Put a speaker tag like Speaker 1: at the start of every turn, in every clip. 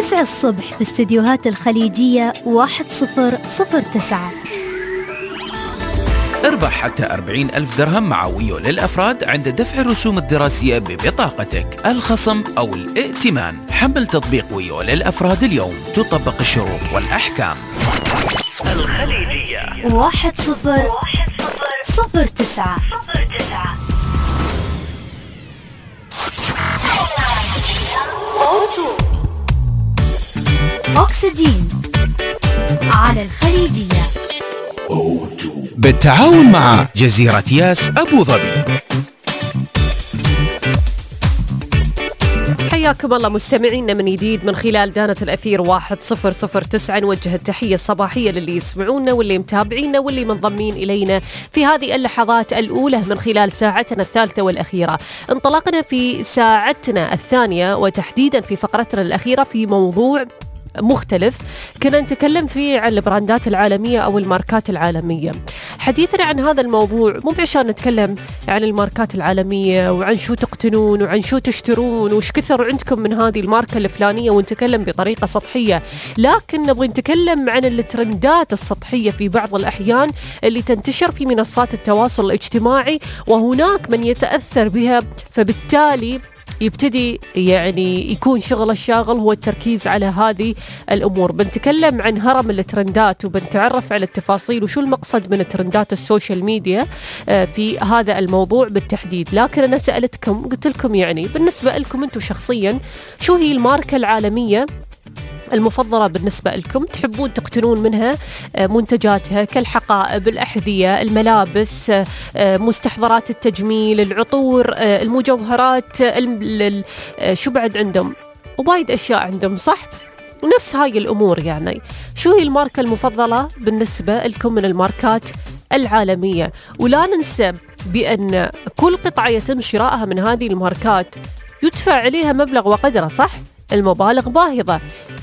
Speaker 1: 9 الصبح في استديوهات الخليجية 1009.
Speaker 2: اربح حتى 40,000 درهم مع ويو للأفراد عند دفع الرسوم الدراسية ببطاقتك، الخصم أو الائتمان. حمل تطبيق ويو للأفراد اليوم، تطبق الشروط والأحكام.
Speaker 3: الخليجية
Speaker 1: 1009. أكسجين على الخليجية
Speaker 2: بالتعاون مع جزيرة ياس أبو ظبي.
Speaker 4: حياكم الله مستمعينا من جديد من خلال دانة الأثير 1009. نوجه التحية الصباحية للي يسمعونا واللي متابعينا واللي منضمين إلينا في هذه اللحظات الأولى من خلال ساعتنا الثالثة والأخيرة. انطلقنا في ساعتنا الثانية وتحديدا في فقرتنا الأخيرة في موضوع مختلف كنا نتكلم فيه عن البراندات العالمية أو الماركات العالمية. حديثنا عن هذا الموضوع مو عشان نتكلم عن الماركات العالمية وعن شو تقتنون وعن شو تشترون وش كثر عندكم من هذه الماركة الفلانية ونتكلم بطريقة سطحية، لكن نبغى نتكلم عن الترندات السطحية في بعض الأحيان اللي تنتشر في منصات التواصل الاجتماعي، وهناك من يتأثر بها، فبالتالي يبتدي يعني يكون شغل الشاغل هو التركيز على هذه الأمور. بنتكلم عن هرم الترندات وبنتعرف على التفاصيل وشو المقصد من ترندات السوشيال ميديا في هذا الموضوع بالتحديد. لكن أنا سألتكم قلت لكم يعني بالنسبة لكم أنتم شخصيا شو هي الماركة العالمية المفضلة بالنسبة لكم تحبون تقتنون منها منتجاتها كالحقائب، الأحذية، الملابس، مستحضرات التجميل، العطور، المجوهرات، شو بعد عندهم ووايد أشياء عندهم، صح؟ نفس هاي الأمور. يعني شو هي الماركة المفضلة بالنسبة لكم من الماركات العالمية؟ ولا ننسى بأن كل قطعة يتم شرائها من هذه الماركات يدفع عليها مبلغ وقدره، صح؟ المبالغ باهظة،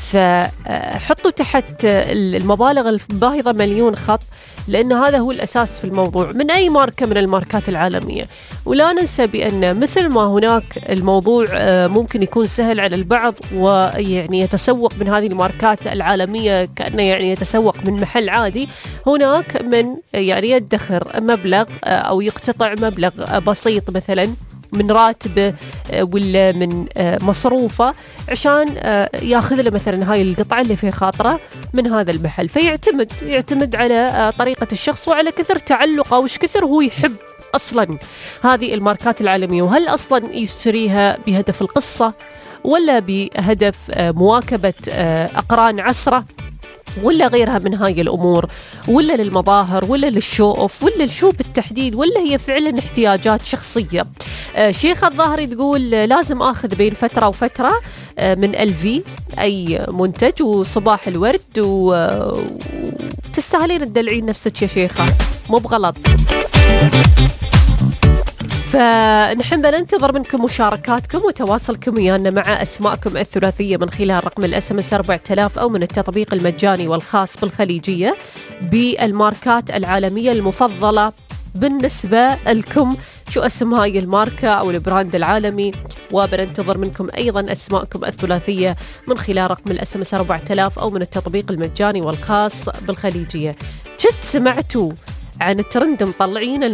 Speaker 4: فحطوا تحت المبالغ الباهظة مليون خط، لأن هذا هو الأساس في الموضوع من أي ماركة من الماركات العالمية. ولا ننسى بأن مثل ما هناك الموضوع ممكن يكون سهل على البعض ويعني يتسوق من هذه الماركات العالمية كأنه يعني يتسوق من محل عادي، هناك من يعني يدخر مبلغ أو يقتطع مبلغ بسيط مثلا من راتبه ولا من مصروفه عشان ياخذ له مثلا هاي القطعة اللي في خاطره من هذا المحل. فيعتمد على طريقة الشخص وعلى كثر تعلقه وش كثر هو يحب أصلا هذه الماركات العالمية، وهل أصلا يشتريها بهدف القصة ولا بهدف مواكبة أقران عصره ولا غيرها من هاي الأمور، ولا للمظاهر ولا للشو أوف ولا لشو بالتحديد، ولا هي فعلا احتياجات شخصية. شيخ الظاهري تقول لازم أخذ بين فترة وفترة من LV أي منتج وصباح الورد وتستاهلين تدلعين نفسك يا شيخة، مو بغلط. فنحن ننتظر منكم مشاركاتكم وتواصلكم ويانا مع أسماءكم الثلاثية من خلال رقم الSMS 4000 أو من التطبيق المجاني والخاص بالخليجية بالماركات العالمية المفضلة بالنسبة لكم. شو اسم هاي الماركة أو البراند العالمي؟ وبننتظر منكم أيضا أسماءكم الثلاثية من خلال رقم الSMS 4000 أو من التطبيق المجاني والخاص بالخليجية. جد سمعتوا عن الترند مطلعين